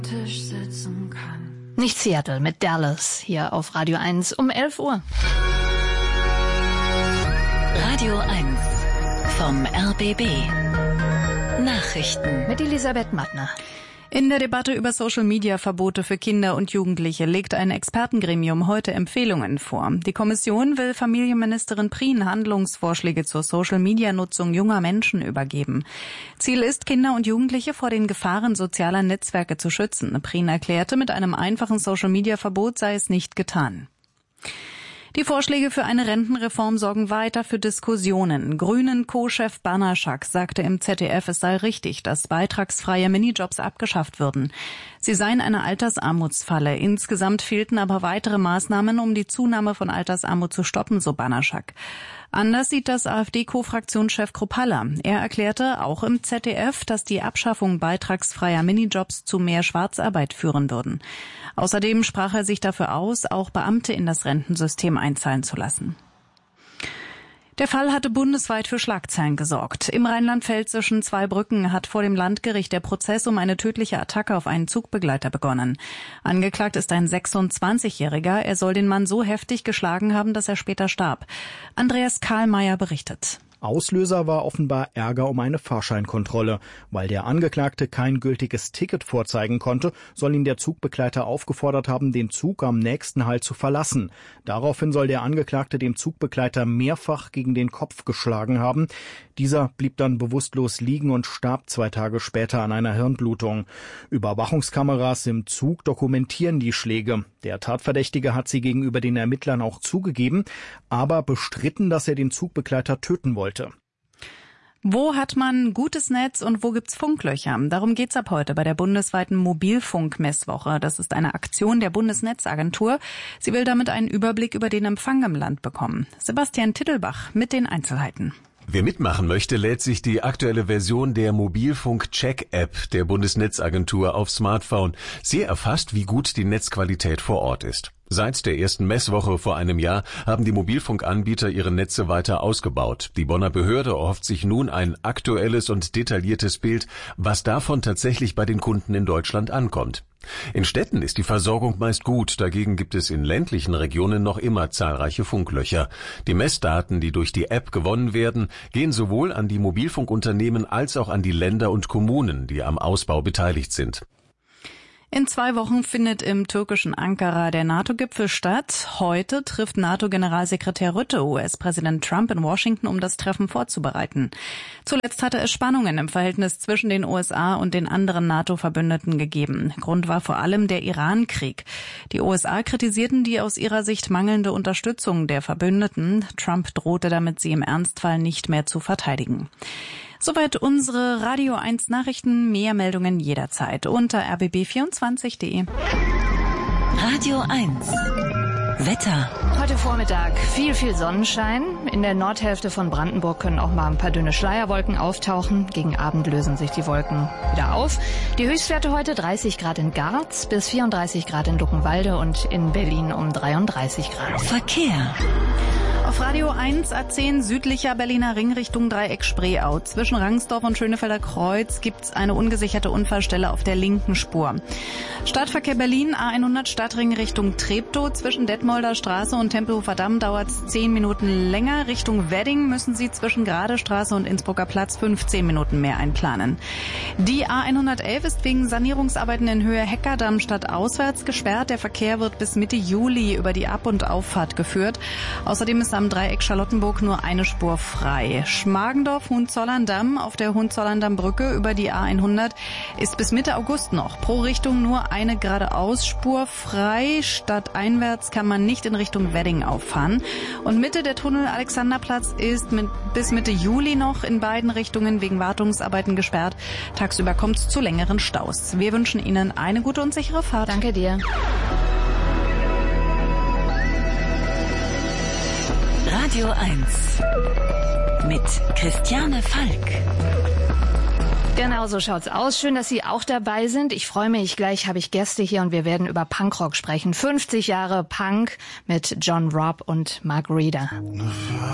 Tisch sitzen kann. Nicht Seattle mit Dallas hier auf Radio 1 um 11 Uhr. Radio 1 vom RBB. Nachrichten Mit Elisabeth Mattner. In der Debatte über Social-Media-Verbote für Kinder und Jugendliche legt ein Expertengremium heute Empfehlungen vor. Die Kommission will Familienministerin Prien Handlungsvorschläge zur Social-Media-Nutzung junger Menschen übergeben. Ziel ist, Kinder und Jugendliche vor den Gefahren sozialer Netzwerke zu schützen. Prien erklärte, mit einem einfachen Social-Media-Verbot sei es nicht getan. Die Vorschläge für eine Rentenreform sorgen weiter für Diskussionen. Grünen-Co-Chef Banaschak sagte im ZDF, es sei richtig, dass beitragsfreie Minijobs abgeschafft würden. Sie seien eine Altersarmutsfalle. Insgesamt fehlten aber weitere Maßnahmen, um die Zunahme von Altersarmut zu stoppen, so Banaschak. Anders sieht das AfD-Co-Fraktionschef Kruppalla. Er erklärte auch im ZDF, dass die Abschaffung beitragsfreier Minijobs zu mehr Schwarzarbeit führen würden. Außerdem sprach er sich dafür aus, auch Beamte in das Rentensystem einzahlen zu lassen. Der Fall hatte bundesweit für Schlagzeilen gesorgt. Im rheinland-pfälzischen Zweibrücken hat vor dem Landgericht der Prozess um eine tödliche Attacke auf einen Zugbegleiter begonnen. Angeklagt ist ein 26-Jähriger. Er soll den Mann so heftig geschlagen haben, dass er später starb. Andreas Karlmeier berichtet. Auslöser war offenbar Ärger um eine Fahrscheinkontrolle. Weil der Angeklagte kein gültiges Ticket vorzeigen konnte, soll ihn der Zugbegleiter aufgefordert haben, den Zug am nächsten Halt zu verlassen. Daraufhin soll der Angeklagte dem Zugbegleiter mehrfach gegen den Kopf geschlagen haben. Dieser blieb dann bewusstlos liegen und starb 2 Tage später an einer Hirnblutung. Überwachungskameras im Zug dokumentieren die Schläge. Der Tatverdächtige hat sie gegenüber den Ermittlern auch zugegeben, aber bestritten, dass er den Zugbegleiter töten wollte. Wo hat man gutes Netz und wo gibt's Funklöcher? Darum geht's ab heute bei der bundesweiten Mobilfunk-Messwoche. Das ist eine Aktion der Bundesnetzagentur. Sie will damit einen Überblick über den Empfang im Land bekommen. Sebastian Tittelbach mit den Einzelheiten. Wer mitmachen möchte, lädt sich die aktuelle Version der Mobilfunk-Check-App der Bundesnetzagentur aufs Smartphone. Sie erfasst, wie gut die Netzqualität vor Ort ist. Seit der ersten Messwoche vor einem Jahr haben die Mobilfunkanbieter ihre Netze weiter ausgebaut. Die Bonner Behörde erhofft sich nun ein aktuelles und detailliertes Bild, was davon tatsächlich bei den Kunden in Deutschland ankommt. In Städten ist die Versorgung meist gut, dagegen gibt es in ländlichen Regionen noch immer zahlreiche Funklöcher. Die Messdaten, die durch die App gewonnen werden, gehen sowohl an die Mobilfunkunternehmen als auch an die Länder und Kommunen, die am Ausbau beteiligt sind. In 2 Wochen findet im türkischen Ankara der NATO-Gipfel statt. Heute trifft NATO-Generalsekretär Rutte US-Präsident Trump in Washington, um das Treffen vorzubereiten. Zuletzt hatte es Spannungen im Verhältnis zwischen den USA und den anderen NATO-Verbündeten gegeben. Grund war vor allem der Iran-Krieg. Die USA kritisierten die aus ihrer Sicht mangelnde Unterstützung der Verbündeten. Trump drohte damit, sie im Ernstfall nicht mehr zu verteidigen. Soweit unsere Radio 1 Nachrichten. Mehr Meldungen jederzeit unter rbb24.de. Radio 1 Wetter. Heute Vormittag viel Sonnenschein. In der Nordhälfte von Brandenburg können auch mal ein paar dünne Schleierwolken auftauchen. Gegen Abend lösen sich die Wolken wieder auf. Die Höchstwerte heute 30 Grad in Garz bis 34 Grad in Luckenwalde und in Berlin um 33 Grad. Verkehr. Auf Radio 1 A10 südlicher Berliner Ring Richtung Dreieck Spreeau. Zwischen Rangsdorf und Schönefelder Kreuz gibt's eine ungesicherte Unfallstelle auf der linken Spur. Stadtverkehr Berlin A100 Stadtring Richtung Treptow. Zwischen Detmolder Straße und Tempelhofer Damm dauert's 10 Minuten länger. Richtung Wedding müssen Sie zwischen Gradestraße und Innsbrucker Platz 15 Minuten mehr einplanen. Die A111 ist wegen Sanierungsarbeiten in Höhe Heckerdamm stadtauswärts gesperrt. Der Verkehr wird bis Mitte Juli über die Ab- und Auffahrt geführt. Außerdem ist am Dreieck Charlottenburg nur eine Spur frei. Schmargendorf-Hohenzollern-Damm auf der Hohenzollern-Damm-Brücke über die A100 ist bis Mitte August noch pro Richtung nur eine Geradeausspur frei. Stadteinwärts kann man nicht in Richtung Wedding auffahren. Und Mitte der Tunnel Alexanderplatz ist bis Mitte Juli noch in beiden Richtungen wegen Wartungsarbeiten gesperrt. Tagsüber kommt es zu längeren Staus. Wir wünschen Ihnen eine gute und sichere Fahrt. Danke dir. Radio 1 mit Christiane Falk. Genau so schaut's aus. Schön, dass Sie auch dabei sind. Ich freue mich, gleich habe ich Gäste hier und wir werden über Punkrock sprechen. 50 Jahre Punk mit John Robb und Mark Reeder.